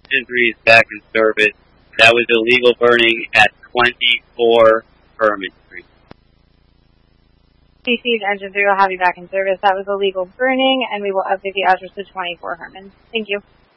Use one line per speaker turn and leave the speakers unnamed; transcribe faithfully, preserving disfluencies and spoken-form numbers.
Engine three is back in service. That was illegal burning at twenty-four Herman Street.
C C's Engine three will have you back in service. That was illegal burning, and we will update the address to twenty-four Herman. Thank you.